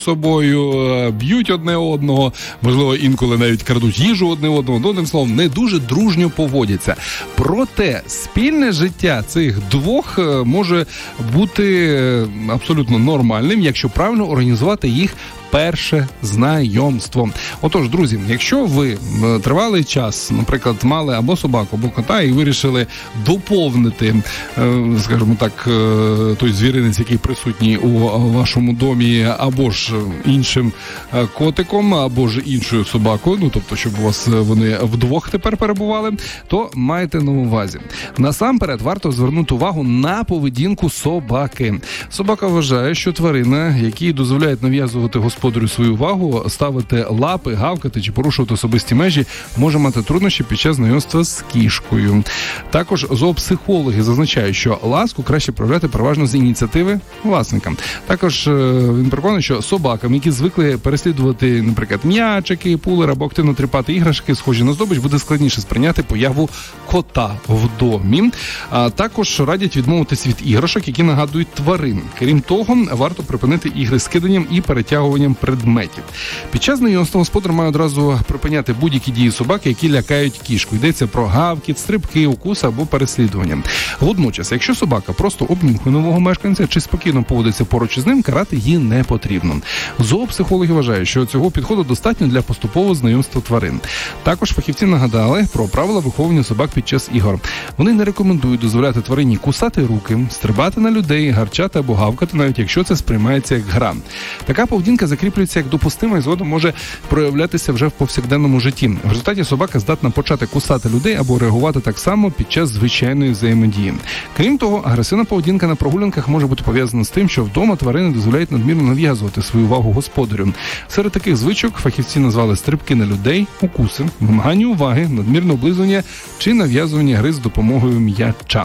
собою, б'ють одне одного, можливо, інколи навіть крадуть їжу одне одного, одним словом, не дуже дружньо поводяться. Проте спільне життя цих двох може бути абсолютно нормальним, якщо правильно організувати їх перше знайомство. Отож, друзі, якщо ви тривалий час, наприклад, мали або собаку, або кота і вирішили доповнити, скажімо так, той звіринець, який присутній у вашому домі, або ж іншим котиком, або ж іншою собакою, ну, тобто, щоб у вас вони вдвох тепер перебували, то майте на увазі. Насамперед, варто звернути увагу на поведінку собаки. Собака вважає, що тварина, якій дозволяють нав'язувати господарю свою увагу, ставити лапи, гавкати чи порушувати особисті межі, може мати труднощі під час знайомства з кішкою. Також зоопсихологи зазначають, що ласку краще проявляти переважно з ініціативи власника. Також він переконаний, що собакам, які звикли переслідувати, наприклад, м'ячики, пулер або активно тріпати іграшки, схожі на здобич, буде складніше сприйняти появу кота в домі. А також радять відмовитись від іграшок, які нагадують тварин. Крім того, варто припинити ігри з киданням і перетягуванням предметів. Під час знайомства господар має одразу припиняти будь-які дії собаки, які лякають кішку. Йдеться про гавкіт, стрибки, укуси або переслідування. Водночас, якщо собака просто обнюхує нового мешканця чи спокійно поводиться поруч із ним, карати її не потрібно. Зоопсихологи вважають, що цього підходу достатньо для поступового знайомства тварин. Також фахівці нагадали про правила виховування собак під час ігор. Вони не рекомендують дозволяти тварині кусати руки, стрибати на людей, гарчати або гавкати, навіть якщо це сприймається як гра. Така поведінка закріплюється як допустима і згодом може проявлятися вже в повсякденному житті. В результаті собака здатна почати кусати людей або реагувати так само під час звичайної взаємодії. Крім того, агресивна поведінка на прогулянках може бути пов'язана з тим, що вдома тварини дозволяють надмірно нав'язувати свою увагу господарю. Серед таких звичок фахівці назвали стрибки на людей, укуси, вимагання уваги, надмірне облизування чи нав'язування гри з допомогою м'яча.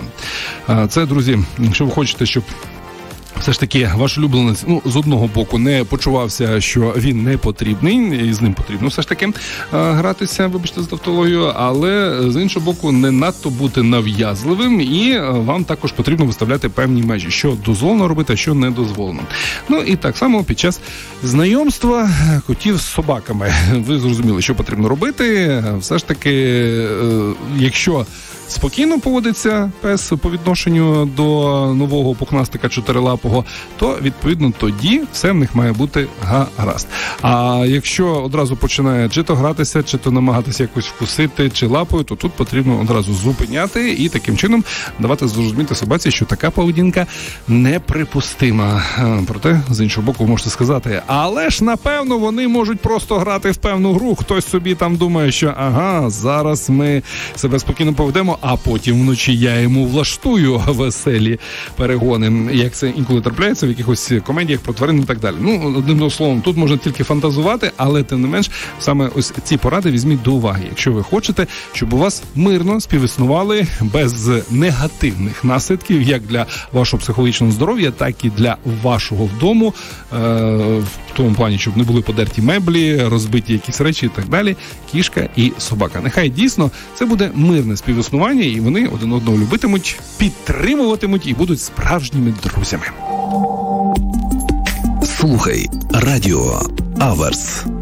Це, друзі, якщо ви хочете, щоб все ж таки ваш улюбленець, з одного боку не почувався, що він не потрібний, і з ним потрібно все ж таки гратися, вибачте за тавтологію, але з іншого боку не надто бути нав'язливим, і вам також потрібно виставляти певні межі, що дозволено робити, а що не дозволено. Ну і так само під час знайомства котів з собаками. Ви зрозуміли, що потрібно робити. Все ж таки, якщо спокійно поводиться пес по відношенню до нового пухнастика чотирилапого, то, відповідно, тоді все в них має бути гаразд. А якщо одразу починає чи то гратися, чи то намагатися якось вкусити, чи лапою, то тут потрібно одразу зупиняти і таким чином давати зрозуміти собаці, що така поведінка неприпустима. Проте, з іншого боку, ви можете сказати, але ж, напевно, вони можуть просто грати в певну гру. Хтось собі там думає, що зараз ми себе спокійно поведемо, а потім вночі я йому влаштую веселі перегони, як це інколи трапляється в якихось комедіях про тварин і так далі. Одним словом, тут можна тільки фантазувати, але тим не менш, саме ось ці поради візьміть до уваги, якщо ви хочете, щоб у вас мирно співіснували без негативних наслідків, як для вашого психологічного здоров'я, так і для вашого дому, в тому плані, щоб не були подерті меблі, розбиті якісь речі і так далі, кішка і собака. Нехай дійсно це буде мирне співіснування, і вони один одного любитимуть, підтримуватимуть і будуть справжніми друзями. Слухай Радіо Аверс.